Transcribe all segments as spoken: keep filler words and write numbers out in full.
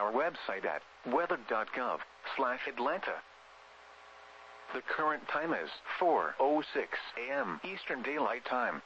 our website at weather dot gov slash Atlanta. The current time is four oh six a m Eastern Daylight Time.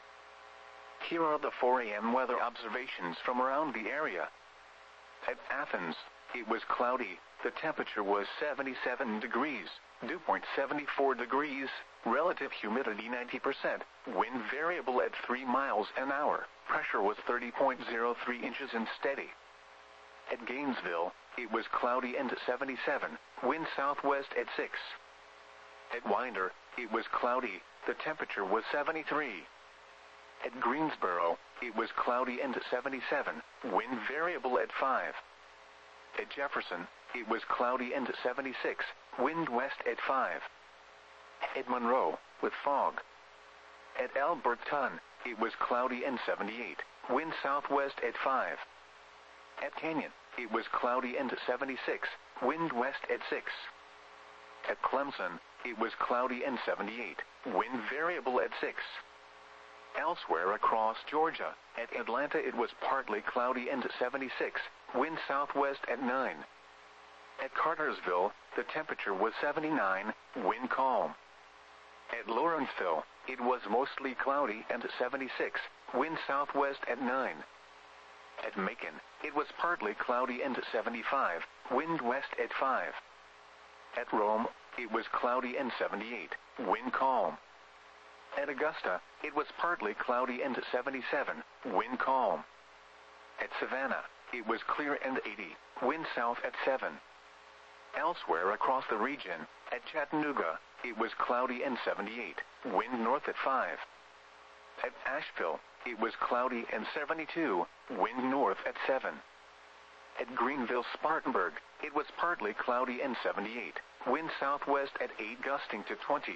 Here are the four a m weather observations from around the area. At Athens, it was cloudy. The temperature was seventy-seven degrees, dew point seventy-four degrees, relative humidity ninety percent, wind variable at three miles an hour, pressure was thirty point zero three inches and steady. At Gainesville, it was cloudy and seventy-seven, wind southwest at six. At Winder, it was cloudy, the temperature was seventy-three. At Greensboro, it was cloudy and seventy-seven, wind variable at five. At Jefferson, it was cloudy and seventy-six, wind west at five. At Monroe, with fog. At Alberton, it was cloudy and seventy-eight, wind southwest at five. At Canyon, it was cloudy and seventy-six, wind west at six. At Clemson, it was cloudy and seventy-eight, wind variable at six. Elsewhere across Georgia, at Atlanta it was partly cloudy and seventy-six, wind southwest at nine. At Cartersville, the temperature was seventy-nine, wind calm. At Lawrenceville, it was mostly cloudy and seventy-six, wind southwest at nine. At Macon, it was partly cloudy and seventy-five, wind west at five. At Rome, it was cloudy and seventy-eight, wind calm. At Augusta, it was partly cloudy and seventy-seven, wind calm. At Savannah, it was clear and eighty, wind south at seven. Elsewhere across the region, at Chattanooga, it was cloudy and seventy-eight, wind north at five. At Asheville, it was cloudy and seventy-two, wind north at seven. At Greenville-Spartanburg, it was partly cloudy and seventy-eight, wind southwest at eight gusting to twenty.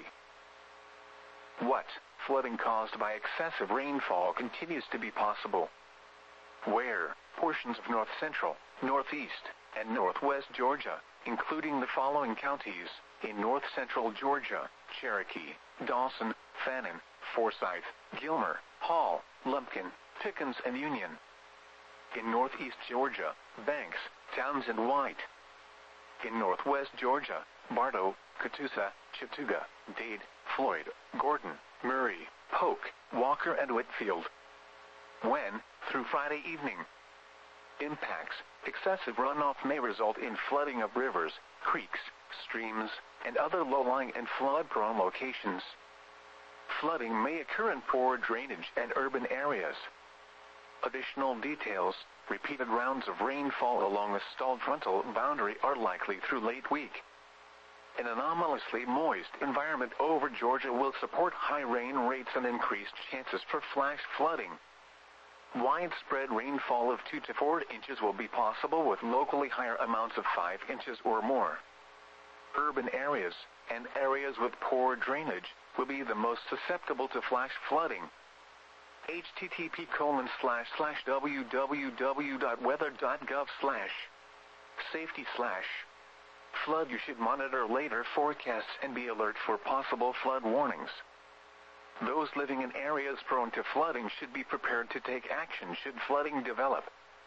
What? Flooding caused by excessive rainfall continues to be possible. Where? Portions of north central, northeast, and northwest Georgia, including the following counties, in north central Georgia: Cherokee, Dawson, Fannin, Forsyth, Gilmer, Hall, Lumpkin, Pickens, and Union. In northeast Georgia: Banks, Towns, and White. In northwest Georgia: Bartow, Catoosa, Chattooga, Dade, Floyd, Gordon, Murray, Polk, Walker, and Whitfield. When? Through Friday evening. Impacts: excessive runoff may result in flooding of rivers, creeks, streams, and other low-lying and flood-prone locations. Flooding may occur in poor drainage and urban areas. Additional details: repeated rounds of rainfall along the stalled frontal boundary are likely through late week. An anomalously moist environment over Georgia will support high rain rates and increased chances for flash flooding. Widespread rainfall of two to four inches will be possible, with locally higher amounts of five inches or more. Urban areas and areas with poor drainage will be the most susceptible to flash flooding. H T T P colon slash slash www dot weather dot gov slash safety slash flood. You should monitor later forecasts and be alert for possible flood warnings. Those living in areas prone to flooding should be prepared to take action should flooding develop.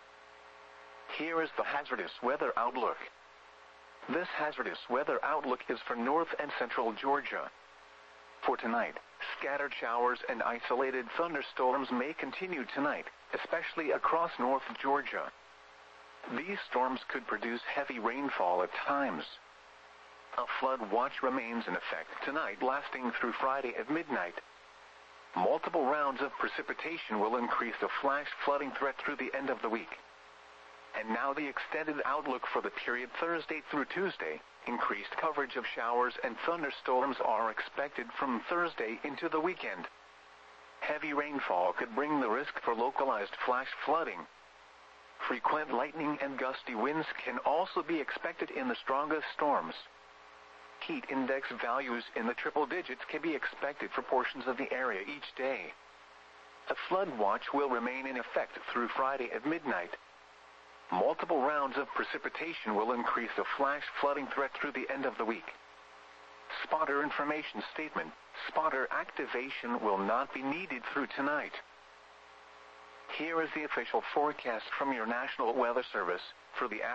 Here is the hazardous weather outlook. This hazardous weather outlook is for north and central Georgia. For tonight, scattered showers and isolated thunderstorms may continue tonight, especially across North Georgia. These storms could produce heavy rainfall at times. A flood watch remains in effect tonight, lasting through Friday at midnight. Multiple rounds of precipitation will increase the flash flooding threat through the end of the week. And now the extended outlook for the period Thursday through Tuesday. Increased coverage of showers and thunderstorms are expected from Thursday into the weekend. Heavy rainfall could bring the risk for localized flash flooding. Frequent lightning and gusty winds can also be expected in the strongest storms. Heat index values in the triple digits can be expected for portions of the area each day. A flood watch will remain in effect through Friday at midnight. Multiple rounds of precipitation will increase the flash flooding threat through the end of the week. Spotter information statement: spotter activation will not be needed through tonight. Here is the official forecast from your National Weather Service for the